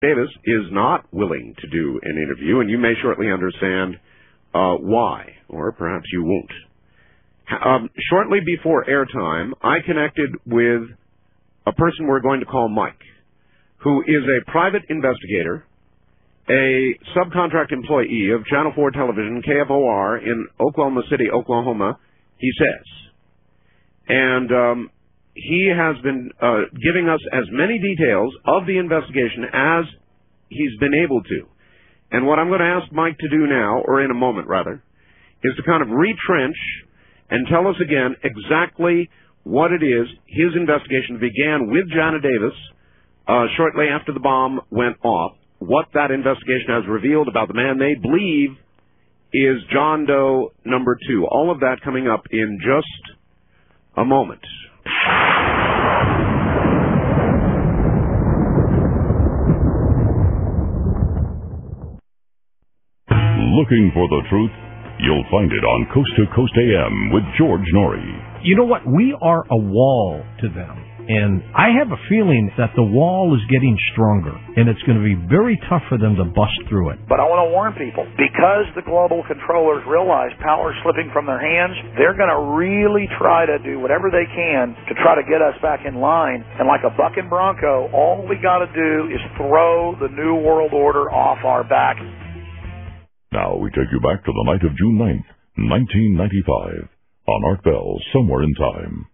Davis is not willing to do an interview, and you may shortly understand why, or perhaps you won't. Shortly before airtime, I connected with a person we're going to call Mike, who is a private investigator, a subcontract employee of Channel 4 Television, KFOR, in Oklahoma City, Oklahoma, he says. And he has been giving us as many details of the investigation as he's been able to. And what I'm going to ask Mike to do now, or in a moment rather, is to kind of retrench and tell us again exactly what it is. His investigation began with Jana Davis shortly after the bomb went off, what that investigation has revealed about the man they believe is John Doe number 2. All of that coming up in just a moment. Looking for the truth? You'll find it on Coast to Coast AM with George Norrie. You know what? We are a wall to them. And I have a feeling that the wall is getting stronger, and it's going to be very tough for them to bust through it. But I want to warn people, because the global controllers realize power is slipping from their hands, they're going to really try to do whatever they can to try to get us back in line. And like a bucking bronco, all we got to do is throw the New World Order off our back. Now we take you back to the night of June 9th, 1995, on Art Bell, Somewhere in Time.